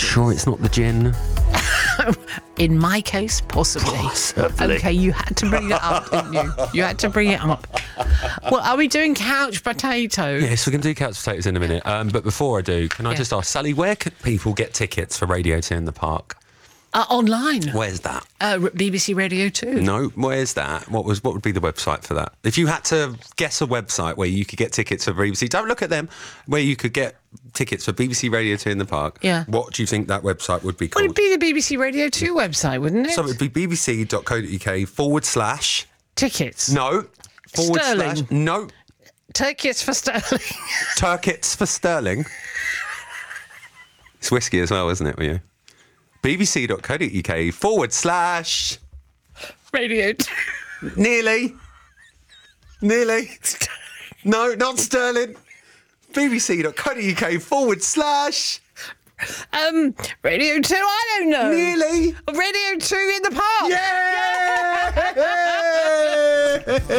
sure it's not the gin? In my case, possibly. Possibly. Okay, you had to bring it up, didn't you? You had to bring it up. Well, are we doing couch potatoes? Yes, we're going to do couch potatoes in a minute. But before I do, can I just ask, Sally, where could people get tickets for Radio 2 in the Park? Online. Where's that? BBC Radio 2. No, where's that? What would be the website for that? If you had to guess a website where you could get tickets for BBC, don't look at them, where you could get tickets for BBC Radio 2 in the Park, what do you think that website would be called? Would it be the BBC Radio 2 website, wouldn't it? So it would be bbc.co.uk / Tickets. No. Sterling. / No. Tickets for Sterling. Turkets for Sterling. It's whiskey as well, isn't it, for you? bbc.co.uk / Radio 2. Nearly. No, not Sterling. bbc.co.uk / Radio 2, I don't know. Nearly. Radio 2 in the Park. Yeah!